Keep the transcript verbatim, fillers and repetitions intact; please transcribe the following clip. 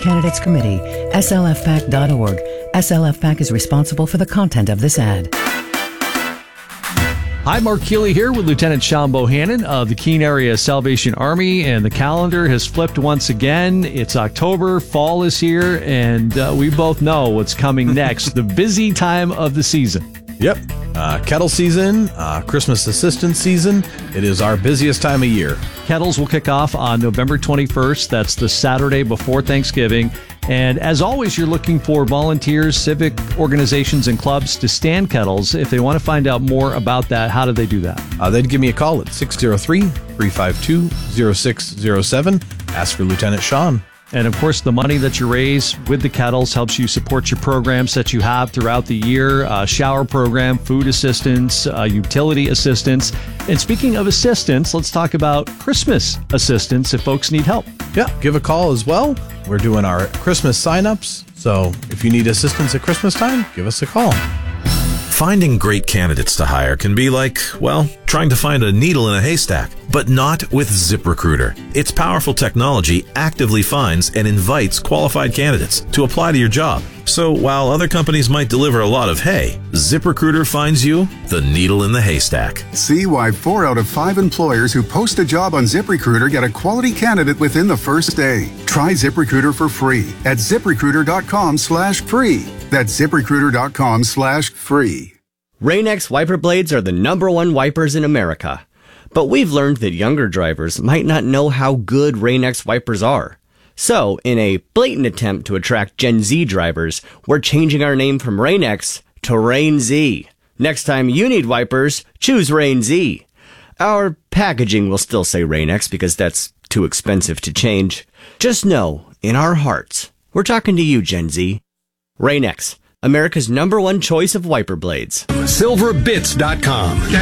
Candidates Committee, S L F PAC dot org. S L F PAC is responsible for the content of this ad. Hi, Mark Keeley here with Lieutenant Sean Bohannon of the Keene Area Salvation Army, and the calendar has flipped once again. It's October, fall is here, and uh, we both know what's coming next, the busy time of the season. Yep. Uh, kettle season, uh, Christmas assistance season. It is our busiest time of year. Kettles will kick off on November twenty-first. That's the Saturday before Thanksgiving. And as always, you're looking for volunteers, civic organizations, and clubs to stand kettles. If they want to find out more about that, how do they do that? Uh, they'd give me a call at six oh three, three five two, oh six oh seven. Ask for Lieutenant Sean. And of course, the money that you raise with the kettles helps you support your programs that you have throughout the year, uh, shower program, food assistance, uh, utility assistance. And speaking of assistance, let's talk about Christmas assistance if folks need help. Yeah, give a call as well. We're doing our Christmas signups. So if you need assistance at Christmas time, give us a call. Finding great candidates to hire can be like, well, trying to find a needle in a haystack, but not with ZipRecruiter. Its powerful technology actively finds and invites qualified candidates to apply to your job. So while other companies might deliver a lot of hay, ZipRecruiter finds you the needle in the haystack. See why four out of five employers who post a job on ZipRecruiter get a quality candidate within the first day. Try ZipRecruiter for free at ZipRecruiter.com slash free. That's ZipRecruiter.com slash free. Rain-X wiper blades are the number one wipers in America. But we've learned that younger drivers might not know how good Rain-X wipers are. So, in a blatant attempt to attract Gen Z drivers, we're changing our name from Rain-X to Rain-Z. Next time you need wipers, choose Rain-Z. Our packaging will still say Rain-X because that's too expensive to change. Just know, in our hearts, we're talking to you, Gen Z. Rain-X, America's number one choice of wiper blades. silver bits dot com